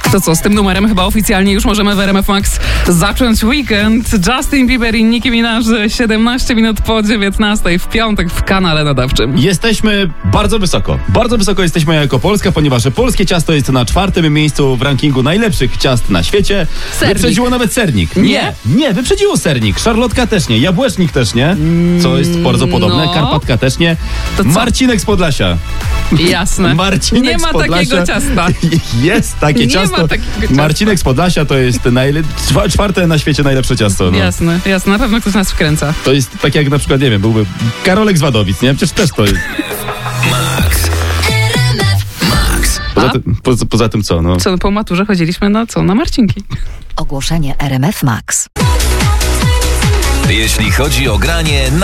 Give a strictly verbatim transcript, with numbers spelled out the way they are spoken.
To co, z tym numerem chyba oficjalnie już możemy w R M F Max zacząć weekend. Justin Bieber i Nicki Minaj, siedemnaście minut po dziewiętnastej w piątek w kanale nadawczym. Jesteśmy bardzo wysoko. Bardzo wysoko jesteśmy jako Polska, ponieważ polskie ciasto jest na czwartym miejscu w rankingu najlepszych ciast na świecie. Sernik. Wyprzedziło nawet sernik. Nie. Nie, nie, wyprzedziło sernik. Szarlotka też nie, jabłecznik też nie, co jest bardzo podobne. No. Karpatka też nie. To co? Marcinek z Podlasia. Jasne. Marcinek Nie ma z Podlasia. takiego ciasta. Jest takie Nie ciasto. ma takiego ciasta. Marcinek z Podlasia to jest najle... czwa- czwarte na świecie najlepsze ciasto. No. Jasne, jasne. Na pewno ktoś nas wkręca. To jest tak jak na przykład, nie wiem, byłby Karolek z Wadowic, nie? Przecież też to jest. Max. Max. Poza, A? tym, poza, poza tym co, no. Co, po maturze chodziliśmy na co? Na Marcinki. Ogłoszenie R M F Max. Jeśli chodzi o granie